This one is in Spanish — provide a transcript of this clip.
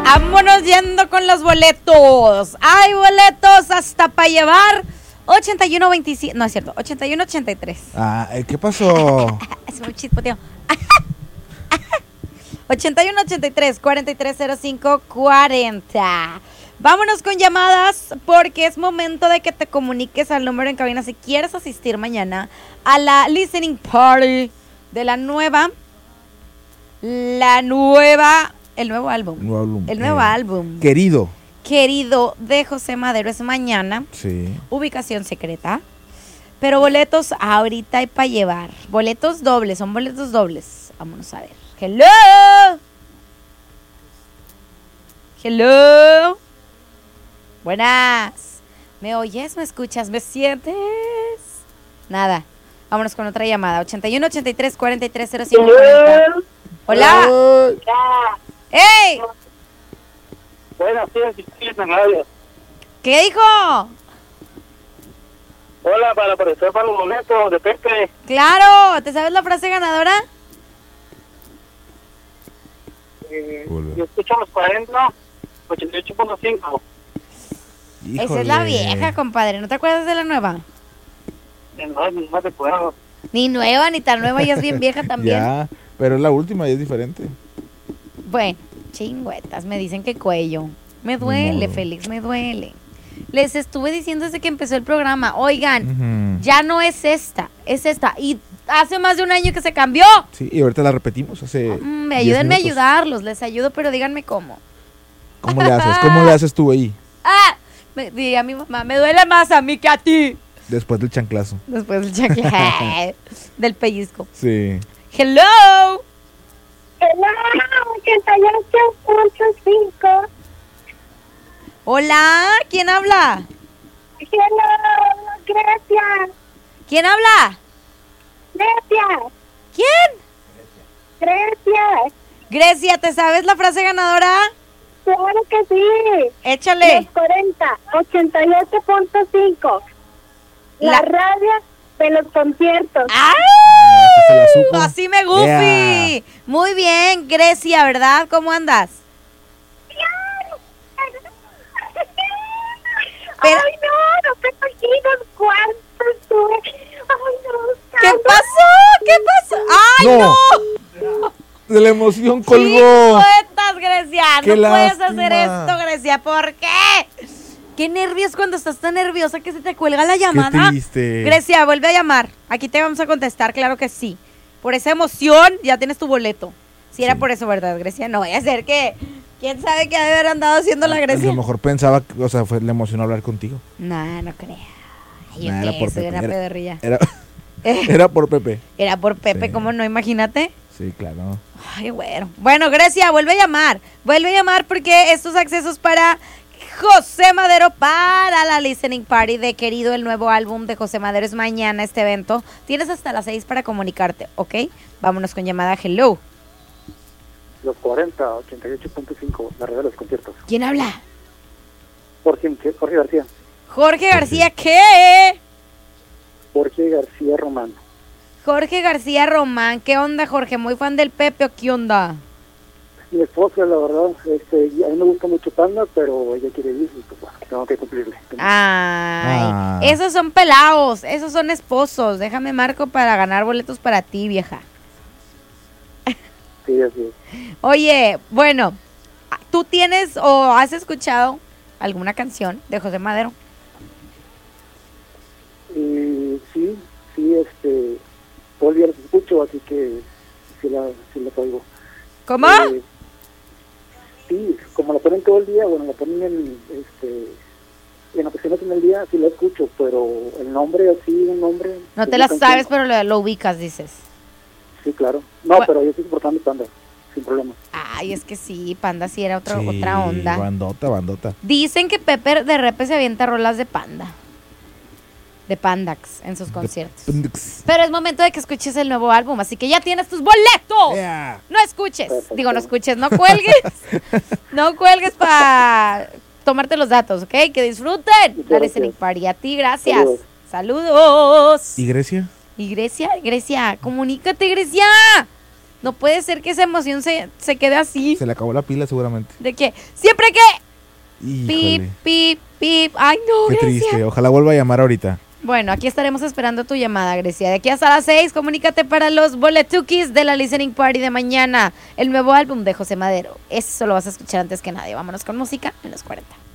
Vámonos yendo con los boletos. Hay boletos hasta para llevar 81-27. No es cierto, 81-83. ¿Qué pasó? Es muy chispoteo. 81-83, 4305-40. Vámonos con llamadas porque es momento de que te comuniques al número en cabina si quieres asistir mañana a la listening party de el nuevo álbum. Querido de José Madero es mañana. Sí. Ubicación secreta. Pero boletos ahorita hay para llevar. Boletos dobles, son boletos dobles. Vámonos a ver. Hello. Hello. Buenas. ¿Me oyes? ¿Me escuchas? ¿Me sientes? Nada. Vámonos con otra llamada. 81-83-4305-40. Hola. Hola. ¡Ey! Buenas tardes, en radio. ¿Qué dijo? Hola, para aparecer para los boletos de Pepe. Claro. ¿Te sabes la frase ganadora? Yo escucho los 40, 88.5. Esa es la vieja, compadre. ¿No te acuerdas de la nueva? No te acuerdo. Ni nueva, ni tan nueva. Ya es bien vieja también. Ya, pero es la última y es diferente. Bueno, chingüetas. Me dicen que cuello. Me duele, Félix, me duele. Les estuve diciendo desde que empezó el programa. Oigan, ya no es esta, es esta. Y hace más de un año que se cambió. Sí, y ahorita la repetimos hace ayúdenme a ayudarlos. Les ayudo, pero díganme cómo. ¿Cómo le haces? ¿Cómo le haces tú ahí? Diga mi mamá, me duele más a mí que a ti. Después del chanclazo. Después del chanclazo. Del pellizco. Sí. Hello. Hello, 88.5. Hola, ¿quién habla? Hello, Grecia. ¿Quién habla? Grecia. ¿Quién? Grecia. Grecia, ¿te sabes la frase ganadora? Claro que sí. Échale. Los 40, 88.5. La radio de los conciertos. ¡Ay! Se la supo. Así me gufi. Yeah. Muy bien, Grecia, ¿verdad? ¿Cómo andas? Pero, ay, no te imaginas cuánto estuve. Ay, no. ¿Qué pasó? ¿Qué pasó? ¡Ay, no! De la emoción colgó. Chicuetas, Grecia. Qué No puedes lástima. hacer esto, Grecia. ¿Por qué? Qué nervios cuando estás tan nerviosa que se te cuelga la llamada. Qué triste. Grecia, vuelve a llamar. Aquí te vamos a contestar, claro que sí. Por esa emoción ya tienes tu boleto. Si era por eso, ¿verdad, Grecia? No vaya a ser que... ¿Quién sabe qué ha de haber andado haciendo la Grecia? A lo mejor pensaba, le emocionó hablar contigo. No creo. Ay, Nah, era por soy Pepe. una pedorrilla. Era por Pepe. Era por Pepe, Sí. ¿cómo no? Imagínate. Sí, claro. Ay, bueno. Bueno, Grecia, vuelve a llamar. Vuelve a llamar porque estos accesos para José Madero para la listening party de Querido, el nuevo álbum de José Madero es mañana este evento. Tienes hasta las 6 para comunicarte, ¿ok? Vámonos con llamada. Hello. Los 40, 88.5. La radio de los conciertos. ¿Quién habla? Jorge García. Jorge García, ¿qué? Jorge García Román. Jorge García Román. ¿Qué onda, Jorge? ¿Muy fan del Pepe o qué onda? Mi esposa, la verdad, a mí me gusta mucho Panda, pero ella quiere ir y pues bueno, tengo que cumplirle. Ay, esos son pelados, esos son esposos. Déjame marco para ganar boletos para ti, vieja. Sí, así es. Oye, bueno, ¿tú tienes o has escuchado alguna canción de José Madero? Sí, todo el día los escucho, así que sí la oigo. ¿Cómo? Sí, como la ponen todo el día, bueno, la ponen en ocasiones en el día, sí la escucho, pero el nombre, así, un nombre... No te la sabes, pero lo ubicas, dices. Sí, claro. No, pero yo estoy soportando Panda, sin problema. Ay, es que sí, Panda sí era otra Sí, onda. Bandota. Dicen que Pepper de repente se avienta rolas de Panda. De Pandax en sus conciertos. Pero es momento de que escuches el nuevo álbum, así que ya tienes tus boletos. Yeah. No escuches. Digo, no escuches, no cuelgues. No cuelgues para tomarte los datos, ¿ok? Que disfruten la listening party. A ti, gracias. Saludos. ¿Y Grecia? Y Grecia, comunícate, Grecia. No puede ser que esa emoción se quede así. Se le acabó la pila seguramente. De que siempre que pip, Híjole. pip, pip. Ay, no, Qué Grecia. triste. Ojalá vuelva a llamar ahorita. Bueno, aquí estaremos esperando tu llamada, Grecia. De aquí hasta las 6, comunícate para los boletukis de la Listening Party de mañana. El nuevo álbum de José Madero. Eso lo vas a escuchar antes que nadie. Vámonos con música en los 40.